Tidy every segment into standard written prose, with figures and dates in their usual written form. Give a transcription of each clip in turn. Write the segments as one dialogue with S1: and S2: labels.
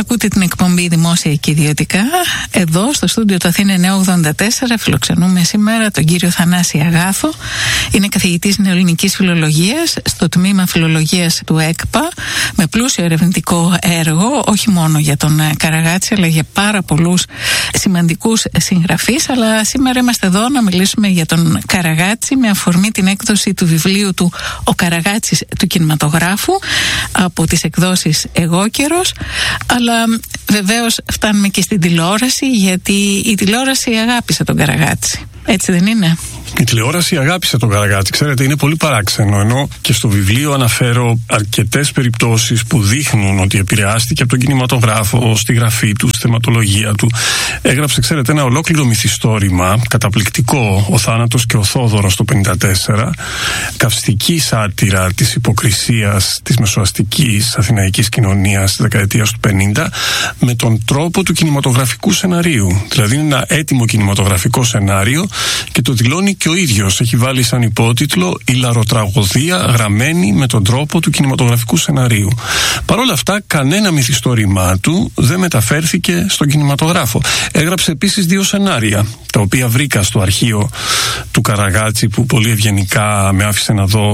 S1: Ακούτε την εκπομπή Δημόσια και Ιδιωτικά. Εδώ στο στούντιο του Αθήνα 984 φιλοξενούμε σήμερα τον κύριο Θανάση Αγάθο. Είναι καθηγητής νεοελληνικής φιλολογίας στο τμήμα φιλολογίας του ΕΚΠΑ, με πλούσιο ερευνητικό έργο, όχι μόνο για τον Καραγάτση αλλά για πάρα πολλούς σημαντικούς συγγραφείς. Αλλά σήμερα είμαστε εδώ να μιλήσουμε για τον Καραγάτση με αφορμή την έκδοση του βιβλίου του «Ο Καραγάτσης του κινηματογράφου» από τις εκδόσεις Εγώκερος. Αλλά βεβαίως φτάνουμε και στην τηλεόραση, γιατί η τηλεόραση αγάπησε τον Καραγάτση. Έτσι δεν είναι?
S2: Η τηλεόραση αγάπησε τον Καραγάτση. Ξέρετε, είναι πολύ παράξενο. Ενώ και στο βιβλίο αναφέρω αρκετές περιπτώσεις που δείχνουν ότι επηρεάστηκε από τον κινηματογράφο στη γραφή του, στη θεματολογία του. Έγραψε, ξέρετε, ένα ολόκληρο μυθιστόρημα, καταπληκτικό, «Ο Θάνατος και ο Θόδωρος» το 1954. Καυστική σάτυρα της υποκρισίας της μεσοαστικής αθηναϊκής κοινωνίας της δεκαετίας του 50, με τον τρόπο του κινηματογραφικού σεναρίου. Δηλαδή, είναι ένα έτοιμο κινηματογραφικό σενάριο και το δηλώνει και ο ίδιος. Έχει βάλει σαν υπότιτλο «Η λαροτραγωδία γραμμένη με τον τρόπο του κινηματογραφικού σεναρίου». Παρ' όλα αυτά, κανένα μυθιστόρημά του δεν μεταφέρθηκε στον κινηματογράφο. Έγραψε επίσης 2 σενάρια, τα οποία βρήκα στο αρχείο του Καραγάτση, που πολύ ευγενικά με άφησε να δω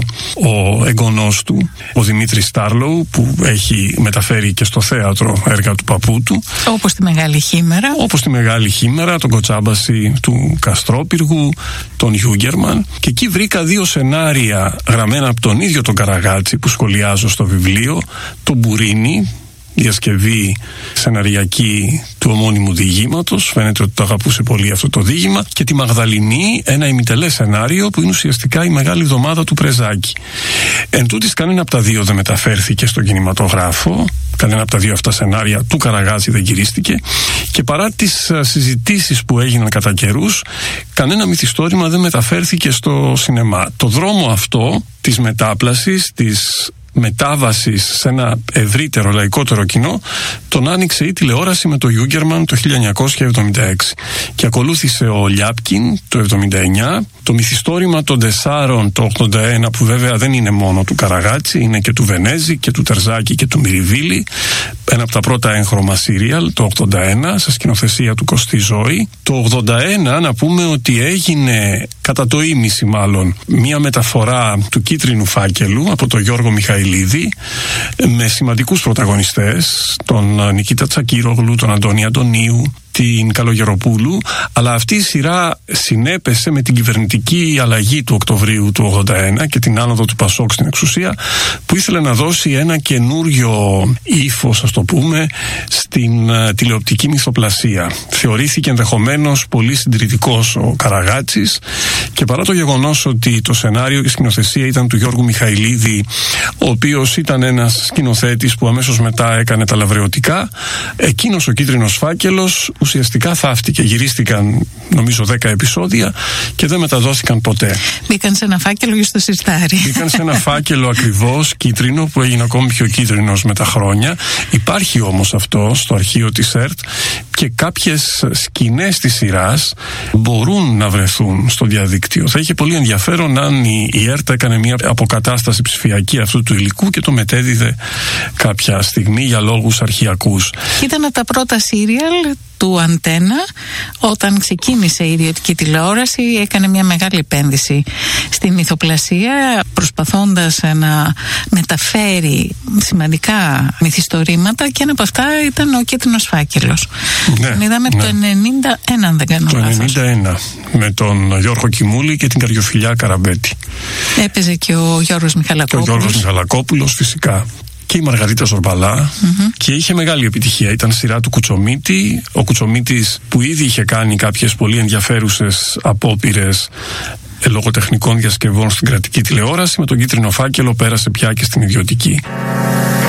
S2: ο εγγονός του, ο Δημήτρης Στάρλοου, που έχει μεταφέρει και στο θέατρο έργα του παππού του.
S1: Όπως τη Μεγάλη Χήμερα.
S2: Όπως τη Μεγάλη Χήμερα, τον Κοτσάμπαση του Καστρόπυργου, τον Γιούγκερμαν. Και εκεί βρήκα 2 σενάρια γραμμένα από τον ίδιο τον Καραγάτση που σχολιάζω στο βιβλίο. Το Μπουρίνι, διασκευή σεναριακή του ομώνυμου διηγήματος, φαίνεται ότι το αγαπούσε πολύ αυτό το διήγημα, και τη Μαγδαληνή, ένα ημιτελές σενάριο που είναι ουσιαστικά η Μεγάλη Εβδομάδα του Πρεζάκη. Εν τούτης, κανένα από τα 2 δεν μεταφέρθηκε στον κινηματογράφο, κανένα από τα 2 αυτά σενάρια του Καραγάτση δεν γυρίστηκε, και παρά τις συζητήσεις που έγιναν κατά καιρούς, κανένα μυθιστόρημα δεν μεταφέρθηκε στο σινεμά. Το δρόμο αυτό της μετάπλασης, της μετάβασης σε ένα ευρύτερο λαϊκότερο κοινό, τον άνοιξε η τηλεόραση με το Γιούγκερμαν το 1976, και ακολούθησε ο Λιάπκιν το 1979, το μυθιστόρημα των 4 το 1981, που βέβαια δεν είναι μόνο του Καραγάτση, είναι και του Βενέζη και του Τερζάκη και του Μυριβίλη, ένα από τα πρώτα έγχρωμα σύριαλ το 1981 σε σκηνοθεσία του Κωστή Ζώη. Το 1981 να πούμε ότι έγινε κατά το ίμιση μάλλον μία μεταφορά του Κίτρινου Φάκελου από τον Γιώργο Μιχαηλίδη, με σημαντικούς πρωταγωνιστές, τον Νικήτα Τσακίρογλου, τον Αντώνη Αντωνίου, την Καλογεροπούλου, αλλά αυτή η σειρά συνέπεσε με την κυβερνητική αλλαγή του Οκτωβρίου του 1981 και την άνοδο του Πασόκ στην εξουσία, που ήθελε να δώσει ένα καινούριο ύφος, ας το πούμε, στην τηλεοπτική μυθοπλασία. Θεωρήθηκε ενδεχομένως πολύ συντηρητικός ο Καραγάτσης, και παρά το γεγονός ότι το σενάριο και η σκηνοθεσία ήταν του Γιώργου Μιχαηλίδη, ο οποίος ήταν ένας σκηνοθέτης που αμέσως μετά έκανε τα λαβρεωτικά, εκείνος ο Κίτρινος Φάκελος ουσιαστικά θαύτηκε. Γυρίστηκαν νομίζω 10 επεισόδια και δεν μεταδόθηκαν ποτέ.
S1: Μπήκαν σε ένα φάκελο και στο σιρτάρι.
S2: Μπήκαν σε ένα φάκελο ακριβώς κίτρινο, που έγινε ακόμη πιο κίτρινος με τα χρόνια. Υπάρχει όμως αυτό στο αρχείο της ΕΡΤ, και κάποιες σκηνές της σειράς μπορούν να βρεθούν στο διαδίκτυο. Θα είχε πολύ ενδιαφέρον αν η ΕΡΤ έκανε μια αποκατάσταση ψηφιακή αυτού του υλικού και το μετέδιδε κάποια στιγμή για λόγους αρχειακούς.
S1: Ήταν τα πρώτα σύριαλ του Αντένα. Όταν ξεκίνησε η ιδιωτική τηλεόραση, έκανε μια μεγάλη επένδυση στην μυθοπλασία, προσπαθώντας να μεταφέρει σημαντικά μυθιστορήματα, και ένα από αυτά ήταν ο Κίτρινος Φάκελος.
S2: Ναι,
S1: τον είδαμε το 1991, αν δεν κάνω λάθος.
S2: Το 1991, με τον Γιώργο Κιμούλη και την Καριοφιλιά Καραμπέτη.
S1: Έπαιζε και ο Γιώργος Μιχαλακόπουλος.
S2: Και ο Γιώργος Μιχαλακόπουλος, φυσικά. Και η Μαργαρίτα Ζορμπαλά, και είχε μεγάλη επιτυχία. Ήταν σειρά του Κουτσομίτη. Ο Κουτσομίτης, που ήδη είχε κάνει κάποιες πολύ ενδιαφέρουσες απόπειρες λογοτεχνικών διασκευών στην κρατική τηλεόραση, με τον Κίτρινο Φάκελο πέρασε πια και στην ιδιωτική.